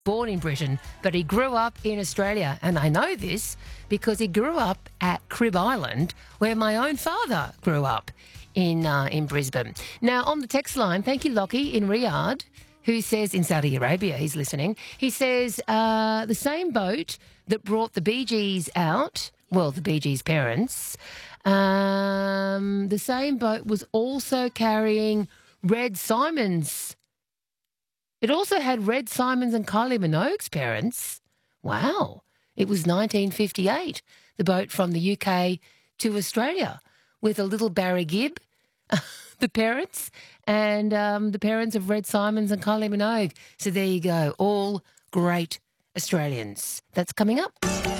born in Britain, but he grew up in Australia. And I know this because he grew up at Crib Island, where my own father grew up in Brisbane. Now, on the text line, thank you, Lockie, in Riyadh, who says, in Saudi Arabia, he's listening. He says, the same boat that brought the Bee Gees out, well, the Bee Gees' parents, the same boat was also carrying Red Simons. It also had Red Simons and Kylie Minogue's parents. Wow. It was 1958, the boat from the UK to Australia, with a little Barry Gibb, the parents, and the parents of Red Simons and Kylie Minogue. So there you go, all great Australians. That's coming up.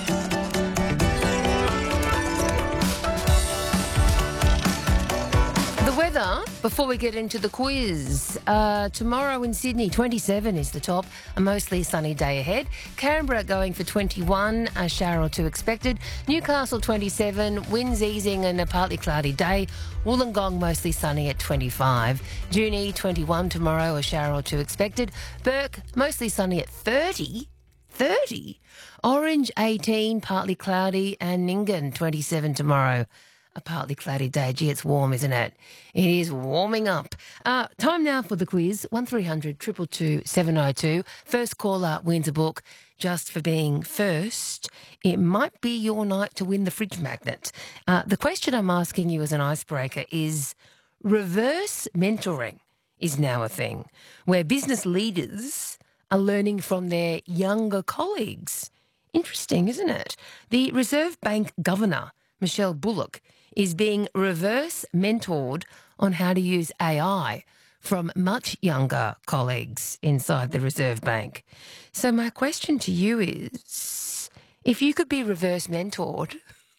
The weather, before we get into the quiz. Tomorrow in Sydney, 27 is the top, a mostly sunny day ahead. Canberra going for 21, a shower or two expected. Newcastle 27, winds easing and a partly cloudy day. Wollongong mostly sunny at 25. Junee 21 tomorrow, a shower or two expected. Burke mostly sunny at 30. 30. Orange 18, partly cloudy, and Nyngan 27 tomorrow. A partly cloudy day. Gee, it's warm, isn't it? It is warming up. Time now for the quiz. 1300 222 702. First caller wins a book just for being first. It might be your night to win the fridge magnet. The question I'm asking you as an icebreaker is, reverse mentoring is now a thing where business leaders are learning from their younger colleagues. Interesting, isn't it? The Reserve Bank Governor, Michelle Bullock, is being reverse mentored on how to use AI from much younger colleagues inside the Reserve Bank. So my question to you is, if you could be reverse mentored,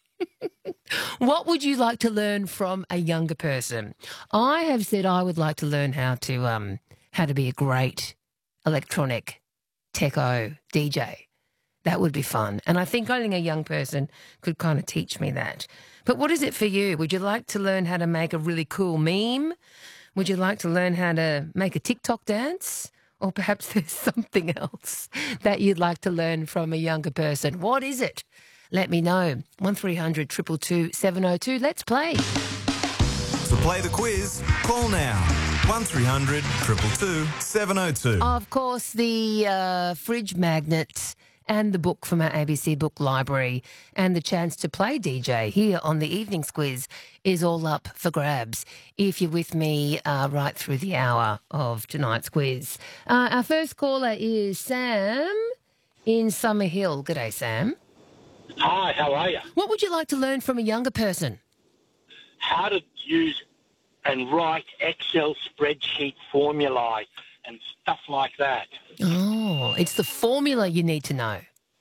what would you like to learn from a younger person? I have said I would like to learn how to be a great electronic techo DJ. That would be fun. And I think only a young person could kind of teach me that. But what is it for you? Would you like to learn how to make a really cool meme? Would you like to learn how to make a TikTok dance? Or perhaps there's something else that you'd like to learn from a younger person. What is it? Let me know. 1300 222 702. Let's play. To play the quiz, call now. 1300 222 702. Of course, the fridge magnet and the book from our ABC Book Library and the chance to play DJ here on the Evenings Quiz is all up for grabs if you're with me right through the hour of tonight's quiz. Our first caller is Sam in Summerhill. G'day, Sam. Hi, how are you? What would you like to learn from a younger person? How to use and write Excel spreadsheet formulae and stuff like that. Oh, it's the formula you need to know.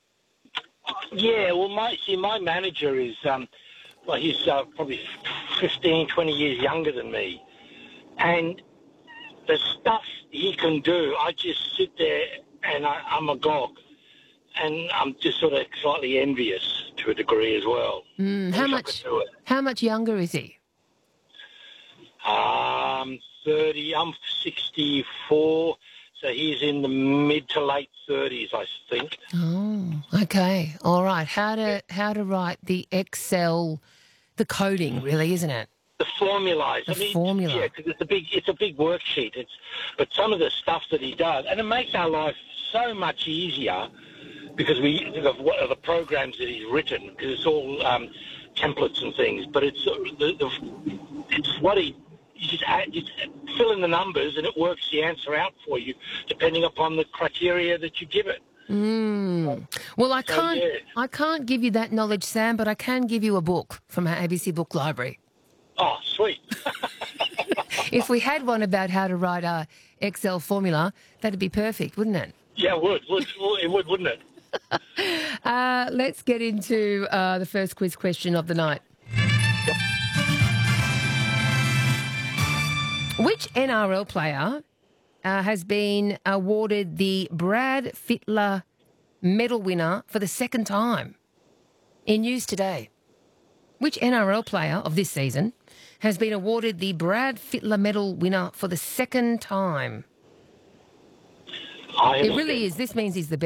Yeah, well, my manager is, he's probably 15, 20 years younger than me. And the stuff he can do, I just sit there and I'm agog. And I'm just sort of slightly envious to a degree as well. How much younger is he? 30, I'm 64, so he's in the mid to late 30s, I think. Oh, okay. All right. How to write the Excel, the coding, really, isn't it? The formulas. Formula. Yeah, because it's a big worksheet. But some of the stuff that he does, and it makes our life so much easier because of the programs that he's written, because it's all templates and things. But it's what you just fill in the numbers and it works the answer out for you, depending upon the criteria that you give it. Well, I can't give you that knowledge, Sam, but I can give you a book from our ABC Book Library. Oh, sweet. If we had one about how to write a Excel formula, that'd be perfect, wouldn't it? Yeah, it would. It would, wouldn't it? Let's get into the first quiz question of the night. Which NRL player has been awarded the Brad Fittler Medal winner for the second time? In news today, which NRL player of this season has been awarded the Brad Fittler Medal winner for the second time? I It really is. This means he's the